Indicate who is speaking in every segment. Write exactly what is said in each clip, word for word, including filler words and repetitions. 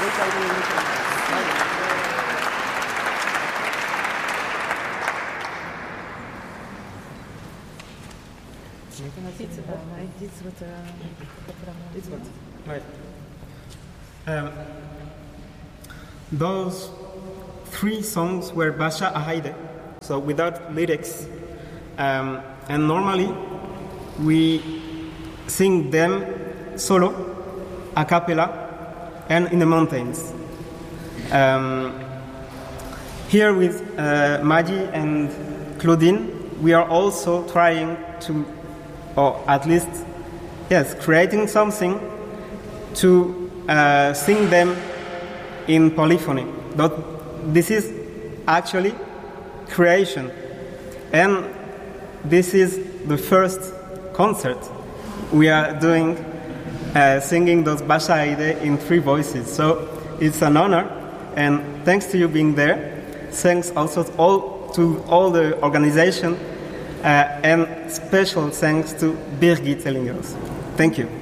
Speaker 1: Right. Um, those three songs were Basha Ahaide, so without lyrics. Um, and normally we sing them solo, a cappella, and in the mountains. Um, here with uh, Maggie and Claudine, we are also trying to, or at least, yes, creating something to uh, sing them in polyphony. But this is actually creation. And this is the first concert we are doing, uh, singing those Basha Ahaide in three voices. So it's an honor, and thanks to you being there. Thanks also to all, to all the organization, uh, and special thanks to Birgit Ellinghaus. Thank you.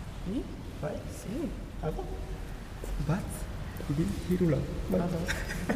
Speaker 1: Vai? Sim. Ah, bom. Bate. Vírgula.